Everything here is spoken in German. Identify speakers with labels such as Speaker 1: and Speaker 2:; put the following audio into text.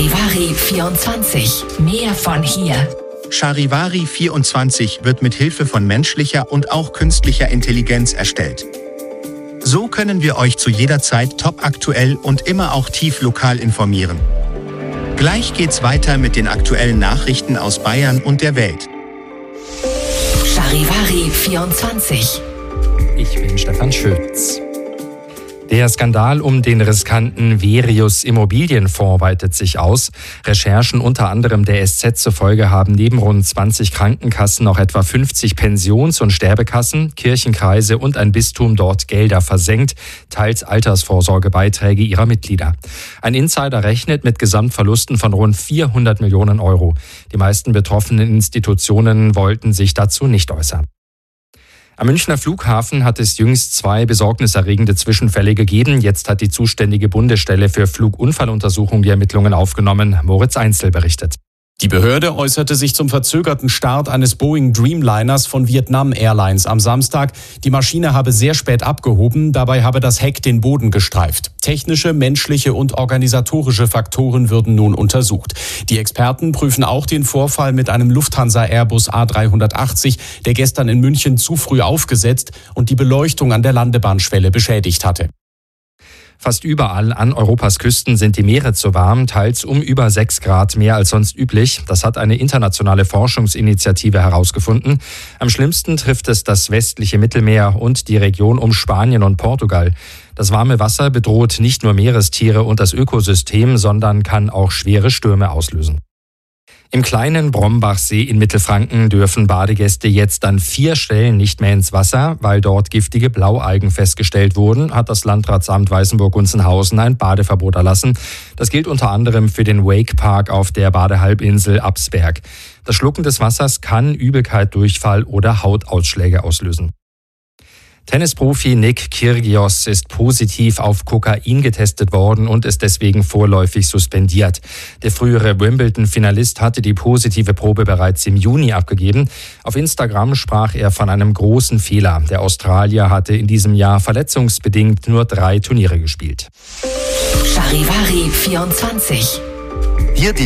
Speaker 1: Charivari 24. Mehr von hier.
Speaker 2: Charivari 24 wird mit Hilfe von menschlicher und auch künstlicher Intelligenz erstellt. So können wir euch zu jeder Zeit topaktuell und immer auch tief lokal informieren. Gleich geht's weiter mit den aktuellen Nachrichten aus Bayern und der Welt.
Speaker 1: Charivari 24.
Speaker 3: Ich bin Stefan Schütz. Der Skandal um den riskanten Verius Immobilienfonds weitet sich aus. Recherchen unter anderem der SZ zufolge haben neben rund 20 Krankenkassen auch etwa 50 Pensions- und Sterbekassen, Kirchenkreise und ein Bistum dort Gelder versenkt, teils Altersvorsorgebeiträge ihrer Mitglieder. Ein Insider rechnet mit Gesamtverlusten von rund 400 Millionen Euro. Die meisten betroffenen Institutionen wollten sich dazu nicht äußern. Am Münchner Flughafen hat es jüngst 2 besorgniserregende Zwischenfälle gegeben. Jetzt hat die zuständige Bundesstelle für Flugunfalluntersuchung die Ermittlungen aufgenommen. Moritz Einzel berichtet.
Speaker 4: Die Behörde äußerte sich zum verzögerten Start eines Boeing Dreamliners von Vietnam Airlines am Samstag. Die Maschine habe sehr spät abgehoben, dabei habe das Heck den Boden gestreift. Technische, menschliche und organisatorische Faktoren würden nun untersucht. Die Experten prüfen auch den Vorfall mit einem Lufthansa Airbus A380, der gestern in München zu früh aufgesetzt und die Beleuchtung an der Landebahnschwelle beschädigt hatte.
Speaker 3: Fast überall an Europas Küsten sind die Meere zu warm, teils um über 6 Grad mehr als sonst üblich. Das hat eine internationale Forschungsinitiative herausgefunden. Am schlimmsten trifft es das westliche Mittelmeer und die Region um Spanien und Portugal. Das warme Wasser bedroht nicht nur Meerestiere und das Ökosystem, sondern kann auch schwere Stürme auslösen. Im kleinen Brombachsee in Mittelfranken dürfen Badegäste jetzt an 4 Stellen nicht mehr ins Wasser, weil dort giftige Blaualgen festgestellt wurden, hat das Landratsamt Weißenburg-Gunzenhausen ein Badeverbot erlassen. Das gilt unter anderem für den Wake Park auf der Badehalbinsel Absberg. Das Schlucken des Wassers kann Übelkeit, Durchfall oder Hautausschläge auslösen. Tennisprofi Nick Kyrgios ist positiv auf Kokain getestet worden und ist deswegen vorläufig suspendiert. Der frühere Wimbledon-Finalist hatte die positive Probe bereits im Juni abgegeben. Auf Instagram sprach er von einem großen Fehler. Der Australier hatte in diesem Jahr verletzungsbedingt nur 3 Turniere gespielt.
Speaker 1: Charivari 24.
Speaker 2: Hier die